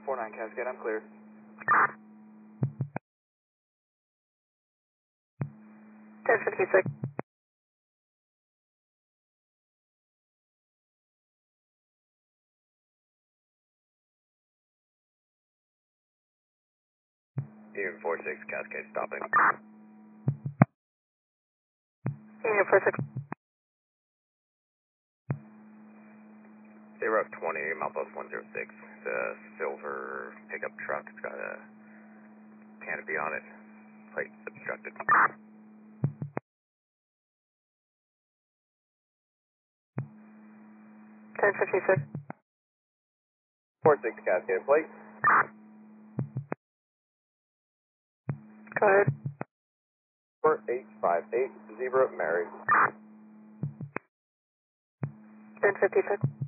49 Cascade, I'm clear. 1056. Union 46 Cascade stopping. Union 46. 020, Malpost 106. It's a silver pickup truck. It's got a canopy on it. Plate's obstructed. 1056. 46 Cascade plate. Go ahead. 4858 Mary. 1056.